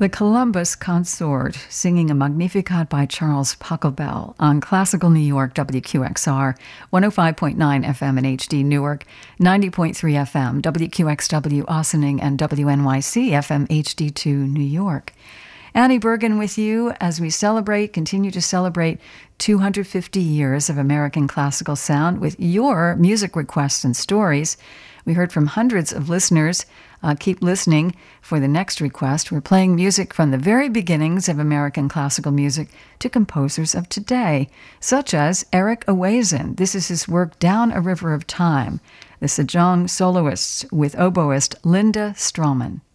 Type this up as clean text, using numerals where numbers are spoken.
The Columbus Consort, singing a Magnificat by Charles Pachelbel on Classical New York WQXR, 105.9 FM in HD Newark, 90.3 FM WQXW Ossining, and WNYC FM HD2 New York. Annie Bergen with you as we continue to celebrate 250 years of American classical sound with your music requests and stories. We heard from hundreds of listeners. Keep listening for the next request. We're playing music from the very beginnings of American classical music to composers of today, such as Eric Owasin. This is his work Down a River of Time. The Sejong Soloists with oboist Linda Strawman.